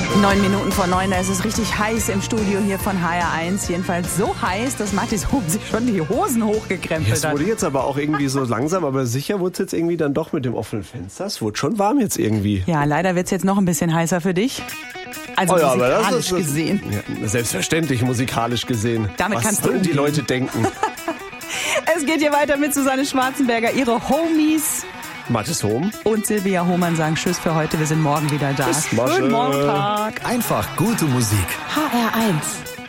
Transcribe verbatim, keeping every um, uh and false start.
Neun Minuten vor neun, da ist es richtig heiß im Studio hier von H R eins. Jedenfalls so heiß, dass Mathis Hohm sich schon die Hosen hochgekrempelt Es hat. wurde jetzt aber auch irgendwie so langsam, aber sicher wurde es jetzt irgendwie dann doch mit dem offenen Fenster. Es wurde schon warm jetzt irgendwie. Ja, leider wird es jetzt noch ein bisschen heißer für dich. Also Oh ja, aber das musikalisch ist- gesehen. Ja, selbstverständlich musikalisch gesehen. Damit Was kannst du sollen die umgehen. Leute denken? Es geht hier weiter mit Susanne Schwarzenberger. Ihre Homies Mathis Hohm? und Silvia Hohmann sagen Tschüss für heute. Wir sind morgen wieder da. Tschüss, Masche. Schönen Morgen, Tag. Einfach gute Musik. H R eins.